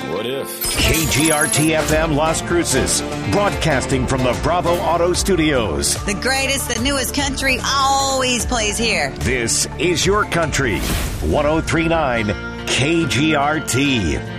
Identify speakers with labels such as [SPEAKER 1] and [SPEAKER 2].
[SPEAKER 1] What if?
[SPEAKER 2] KGRT FM Las Cruces, broadcasting from the Bravo Auto Studios.
[SPEAKER 3] The greatest, the newest country always plays here.
[SPEAKER 2] This is your country. 103.9 KGRT.